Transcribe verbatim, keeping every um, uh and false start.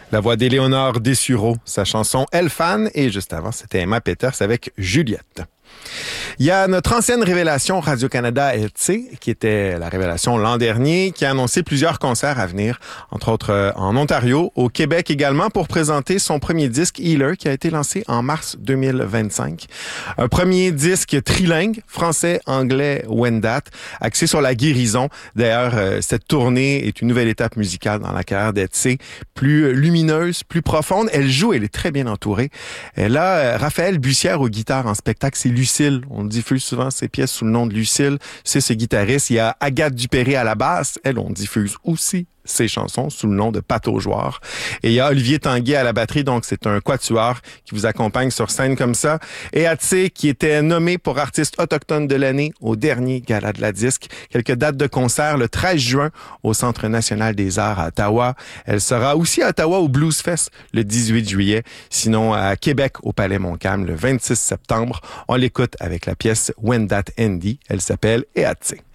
La voix d'Éléonore Dessureau, sa chanson Elle Fan, et juste avant, c'était Emma Peters avec Juliette. Il y a notre ancienne révélation Radio-Canada Etsy, qui était la révélation l'an dernier, qui a annoncé plusieurs concerts à venir, entre autres euh, en Ontario, au Québec également, pour présenter son premier disque Healer, qui a été lancé en mars deux mille vingt-cinq. Un premier disque trilingue, français, anglais, Wendat, axé sur la guérison. D'ailleurs, euh, cette tournée est une nouvelle étape musicale dans la carrière d'Etsy, plus lumineuse, plus profonde. Elle joue, elle est très bien entourée. Elle a euh, Raphaël Bussière aux guitares en spectacle, c'est Lucille. On diffuse souvent ses pièces sous le nom de Lucille. C'est ce guitariste. Il y a Agathe Dupéré à la basse. Elle, on diffuse aussi ses chansons sous le nom de Pat aux joueurs. Et il y a Olivier Tanguay à la batterie, donc c'est un quatuor qui vous accompagne sur scène comme ça. Et Atsé, qui était nommé pour artiste autochtone de l'année au dernier Gala de la Disque. Quelques dates de concert le treize juin au Centre national des arts à Ottawa. Elle sera aussi à Ottawa au Blues Fest le dix-huit juillet. Sinon, à Québec, au Palais Montcalm, le vingt-six septembre. On l'écoute avec la pièce When That Andy. Elle s'appelle Et Atsé.